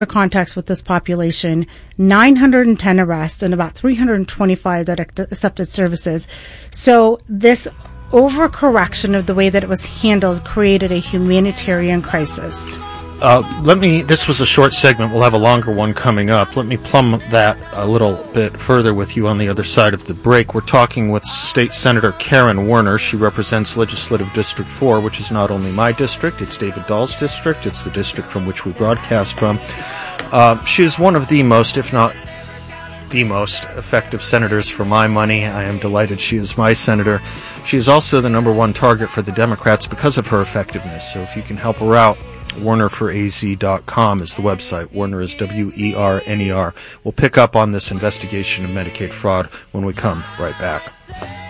contacts with this population, 910 arrests, and about 325 that accepted services. So this overcorrection of the way that it was handled created a humanitarian crisis. This was a short segment. We'll have a longer one coming up. Let me plumb that a little bit further with you on the other side of the break. We're talking with State Senator Karen Werner. She represents Legislative District 4, which is not only my district, it's David Dahl's district. It's the district from which we broadcast from. She is one of the most, if not the most, effective senators for my money. I am delighted she is my senator. She is also the number one target for the Democrats because of her effectiveness. So if you can help her out, WernerForAZ.com is the website. Werner is WERNER. We'll pick up on this investigation of Medicaid fraud when we come right back.